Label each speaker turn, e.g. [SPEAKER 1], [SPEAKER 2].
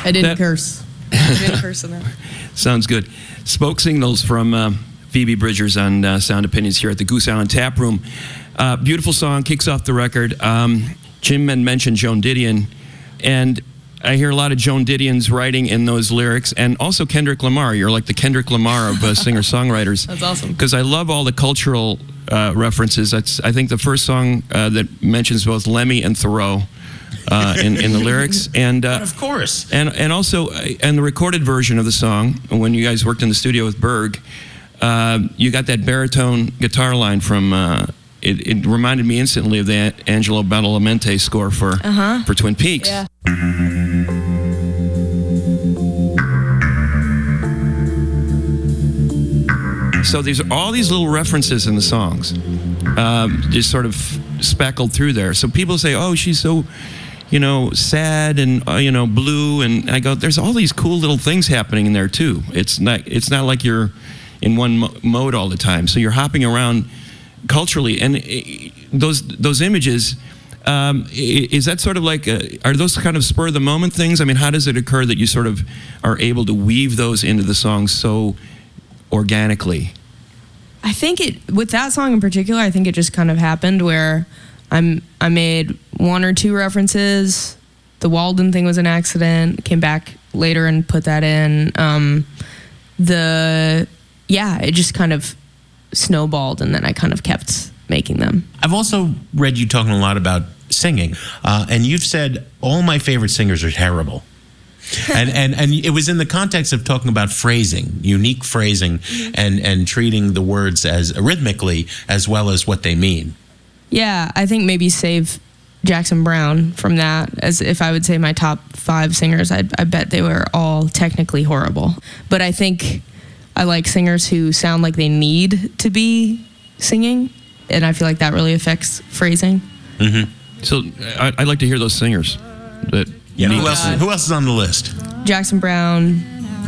[SPEAKER 1] I didn't curse. I didn't curse in that.
[SPEAKER 2] Sounds good. Smoke Signals from Phoebe Bridgers on Sound Opinions here at the Goose Island Tap Room. Beautiful song, kicks off the record. Jim had mentioned Joan Didion, and I hear a lot of Joan Didion's writing in those lyrics, and also Kendrick Lamar. You're like the Kendrick Lamar of singer-songwriters.
[SPEAKER 1] That's awesome.
[SPEAKER 2] Because I love all the cultural references. I think the first song that mentions both Lemmy and Thoreau in the lyrics, and
[SPEAKER 3] of course,
[SPEAKER 2] and also and the recorded version of the song when you guys worked in the studio with Berg, you got that baritone guitar line from. It reminded me instantly of the Angelo Badalamenti score for Twin Peaks.
[SPEAKER 1] Yeah.
[SPEAKER 2] So there's all these little references in the songs, just sort of speckled through there. So people say, "Oh, she's so, sad and blue," and I go, "There's all these cool little things happening in there too. It's not like you're in one mode all the time. So you're hopping around culturally, and those images." Is that sort of like, are those kind of spur of the moment things? I mean, how does it occur that you sort of are able to weave those into the songs so organically?
[SPEAKER 1] I think with that song in particular, I think it just kind of happened where I made one or two references. The Walden thing was an accident. Came back later and put that in. It just kind of snowballed, and then I kind of kept making them.
[SPEAKER 3] I've also read you talking a lot about singing, and you've said all my favorite singers are terrible. and it was in the context of talking about phrasing, unique phrasing, and treating the words as rhythmically as well as what they mean.
[SPEAKER 1] Yeah, I think maybe save Jackson Browne from that. As if I would say my top 5 singers, I bet they were all technically horrible. But I think I like singers who sound like they need to be singing, and I feel like that really affects phrasing.
[SPEAKER 3] Mm-hmm.
[SPEAKER 2] So I'd like to hear those singers.
[SPEAKER 3] Who else is on the list?
[SPEAKER 1] Jackson Browne,